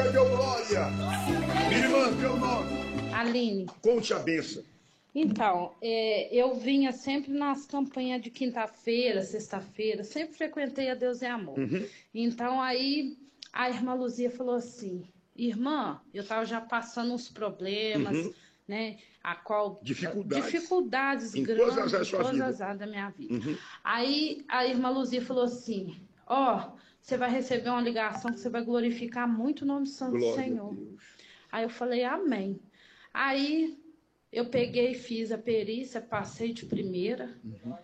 cadê o glória? Minha irmã, teu nome? Aline. Conte a benção. Então, eu vinha sempre nas campanhas de quinta-feira, sexta-feira, sempre frequentei a Deus é Amor. Então, aí a irmã Luzia falou assim, irmã, eu estava já passando uns problemas, né? Dificuldades em grandes todas as em todas vida. as áreas da minha vida. Aí a irmã Luzia falou assim, você vai receber uma ligação que você vai glorificar muito o nome santo do Senhor. Aí eu falei, amém. Aí eu peguei, fiz a perícia, passei de primeira.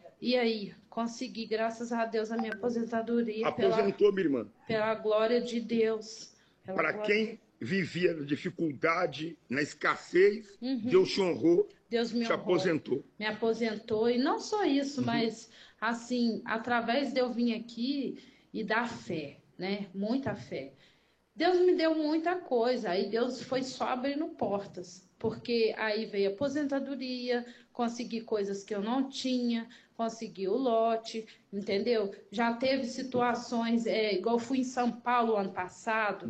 E aí, consegui, graças a Deus, a minha aposentadoria. Aposentou, minha irmã. Pela glória de Deus. Para quem vivia na dificuldade, na escassez, Deus te honrou, Deus me te honrou, aposentou. Me aposentou. E não só isso, mas, assim, através de eu vir aqui e dar fé, né? Muita fé. Deus me deu muita coisa, aí Deus foi só abrindo portas, porque aí veio a aposentadoria, consegui coisas que eu não tinha, consegui o lote, entendeu? Já teve situações, igual eu fui em São Paulo ano passado,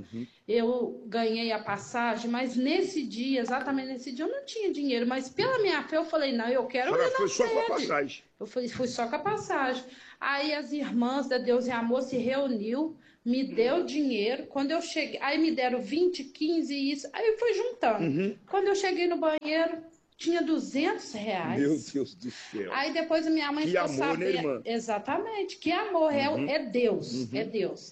eu ganhei a passagem, mas nesse dia, exatamente nesse dia, eu não tinha dinheiro, mas pela minha fé eu falei, não, eu quero ir na foi só com a sede. passagem. Eu falei, fui só com a passagem. Aí as irmãs da Deus e Amor se reuniu, me deu dinheiro. Quando eu cheguei, aí me deram 20, 15 e isso. Aí eu fui juntando. Quando eu cheguei no banheiro, tinha R$200. Meu Deus do céu. Aí depois a minha mãe ficou amor, sabendo. Né, irmã? Exatamente, que amor, é Deus, é Deus.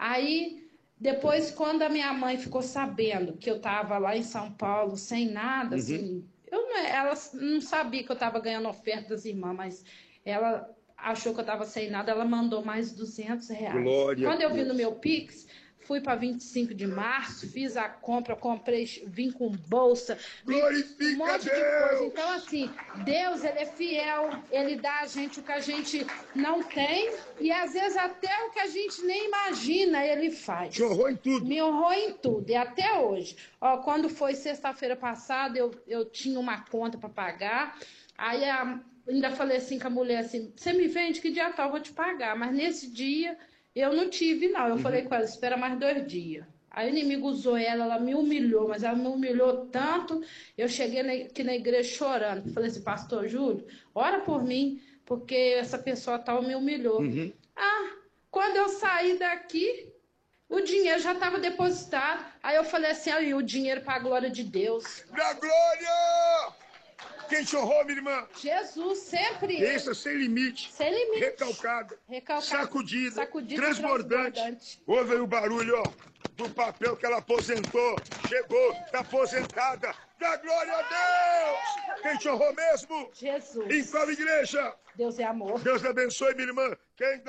Aí depois, quando a minha mãe ficou sabendo que eu estava lá em São Paulo sem nada, assim, ela não sabia que eu estava ganhando oferta das irmãs, mas ela achou que eu estava sem nada, ela mandou mais R$200. Glória Quando eu a vi Deus. no meu Pix, fui para 25 de março, fiz a compra, vim com bolsa, Glorifica um monte Deus. de coisa. Então, assim, Deus, Ele é fiel, Ele dá a gente o que a gente não tem e às vezes até o que a gente nem imagina, Ele faz. Te honrou em tudo. Me honrou em tudo, e até hoje. Quando foi sexta-feira passada, eu tinha uma conta para pagar, aí ainda falei assim com a mulher assim, você me vende, que dia tal eu vou te pagar, mas nesse dia eu não tive não, eu falei com ela, espera mais 2 dias. Aí o inimigo usou ela me humilhou, mas ela me humilhou tanto, eu cheguei aqui na igreja chorando, falei assim, pastor Júlio, ora por mim, porque essa pessoa tal me humilhou. Quando eu saí daqui, o dinheiro já estava depositado, aí eu falei assim, aí o dinheiro para a glória de Deus. Da glória! Quem te honrou, minha irmã? Jesus, sempre. Pensa sem limite. Sem limite. Recalcada. Sacudida. Transbordante. Ouve aí o barulho, ó. Do papel que ela aposentou. Chegou, tá aposentada. Dá glória a Deus! Quem te honrou mesmo? Jesus. Em qual igreja? Deus é amor. Deus abençoe, minha irmã. Quem